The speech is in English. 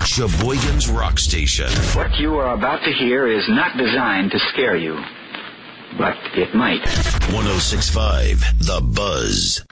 Sheboygan's Rock Station. What you are about to hear is not designed to scare you, but it might. 106.5 The Buzz.